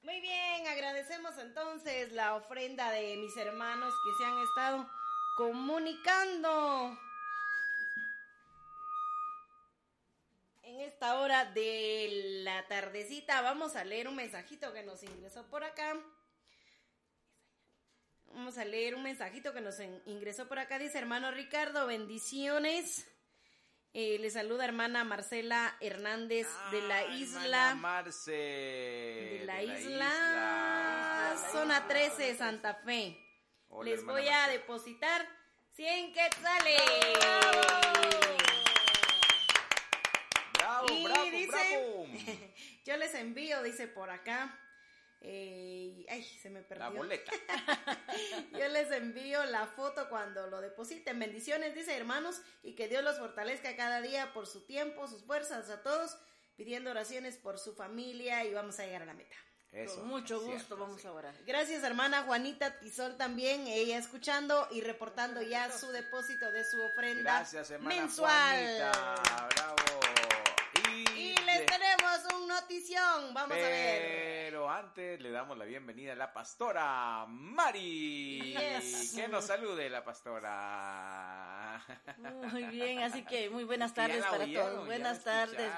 Muy bien, agradecemos entonces la ofrenda de mis hermanos que se han estado comunicando en esta hora de la tardecita. Vamos a leer un mensajito que nos ingresó por acá. Dice: hermano Ricardo, bendiciones. Le saluda hermana Marcela Hernández de la isla. Marce. De la isla. Zona 13, Santa Fe. Hola, les voy a Marcela. depositar 100 quetzales. Bravo, Y bravo, dice, bravo. yo les envío, dice por acá. Ay, se me perdió. La boleta. Yo les envío la foto cuando lo depositen. Bendiciones, dice, hermanos, y que Dios los fortalezca cada día por su tiempo, sus fuerzas a todos, pidiendo oraciones por su familia y vamos a llegar a la meta. Eso, Con mucho es gusto cierto, vamos sí. a orar. Gracias, hermana Juanita Tizol también, ella escuchando y reportando ya su depósito de su ofrenda Gracias, hermana mensual. Juanita. Bravo. Y les tenemos un notición, vamos a ver. Pero antes le damos la bienvenida a la pastora Mari. Yes. Que nos salude la pastora. Muy bien, así que muy buenas Es que ya tardes la para oyeron, todos. ya Buenas la tardes, escucharon.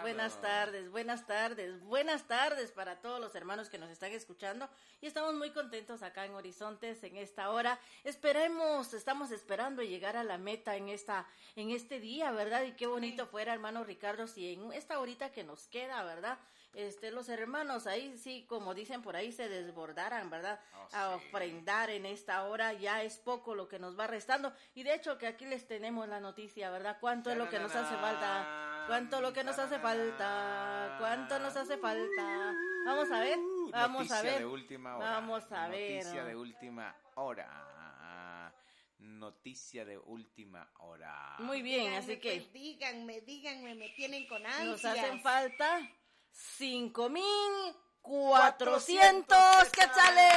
buenas tardes para todos los hermanos que nos están escuchando. Y estamos muy contentos acá en Horizontes en esta hora. Estamos esperando llegar a la meta en este día, ¿verdad? Y qué bonito fuera, hermano Ricardo, si en esta horita que nos queda, ¿verdad? Los hermanos ahí sí, como dicen por ahí, se desbordaran, ¿verdad? Oh, A sí. ofrendar en esta hora, ya es poco lo que nos va restando. Y de hecho que aquí les tenemos la noticia, ¿verdad? ¿Cuánto es lo que nos hace falta? ¿Cuánto lo que nos hace falta? ¿Cuánto nos hace falta? Vamos a ver, vamos a Noticia ver. de última hora. Vamos a ver. Noticia de última hora. Noticia de última hora. Muy bien, Díganme, así que pues, díganme, me tienen con ansias. nos hacen falta 5,400 quetzales.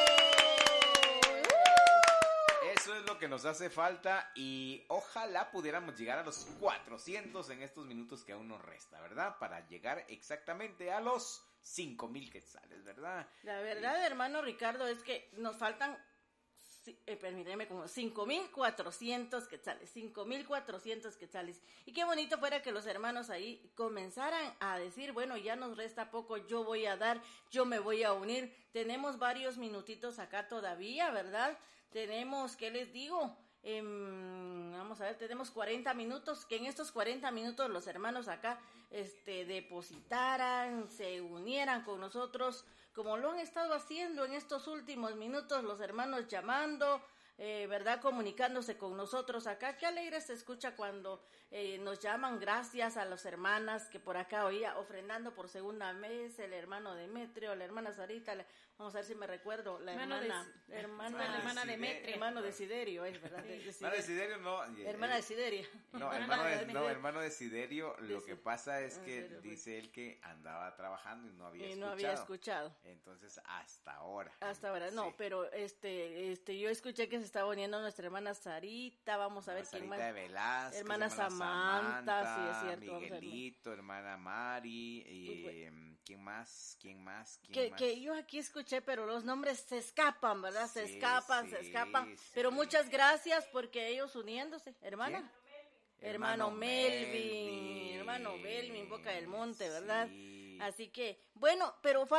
Eso es lo que nos hace falta y ojalá pudiéramos llegar a los 400 en estos minutos que aún nos resta, ¿verdad? Para llegar exactamente a los 5,000 quetzales, ¿verdad? La verdad, hermano Ricardo, es que nos faltan, permíteme, como 5,400 quetzales, 5,400 quetzales. Y qué bonito fuera que los hermanos ahí comenzaran a decir, bueno, ya nos resta poco, yo voy a dar, yo me voy a unir. Tenemos varios minutitos acá todavía, ¿verdad? Tenemos, ¿qué les digo? Vamos a ver, tenemos 40 minutos, que en estos 40 minutos los hermanos acá depositaran, se unieran con nosotros, como lo han estado haciendo en estos últimos minutos, los hermanos llamando, ¿verdad? Comunicándose con nosotros acá. Qué alegre se escucha cuando nos llaman. Gracias a las hermanas que por acá oía ofrendando por segunda vez, el hermano Demetrio, la hermana Sarita, vamos a ver si me recuerdo, la hermana Demetrio, hermano Desiderio, es verdad. Hermano Desiderio no. Hermana Desiderio. No, hermano Desiderio, lo que pasa es que dice él que andaba trabajando y no había escuchado. Entonces, hasta ahora. Hasta ahora, no, Sí. pero yo escuché que se estaba uniendo nuestra hermana Sarita, vamos a ver quién Sarita más. de Velázquez, Hermana Samantha, sí, es cierto. Vamos a ver. Miguelito, hermana Mari, ¿quién más? Que yo aquí escuché, pero los nombres se escapan, ¿verdad? Se Sí, escapan. sí. Pero muchas gracias porque ellos uniéndose, hermana. ¿Quién? Hermano Melvin, Boca del Monte, ¿verdad? Sí. Así que, bueno, pero